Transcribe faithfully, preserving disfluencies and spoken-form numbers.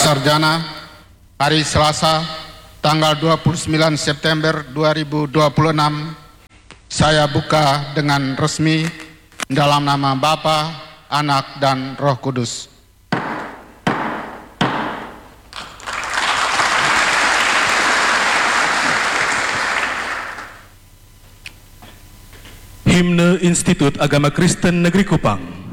Sarjana hari Selasa tanggal dua puluh sembilan September dua ribu dua puluh enam saya buka dengan resmi dalam nama Bapa, Anak, dan Roh Kudus. Himne Institut Agama Kristen Negeri Kupang.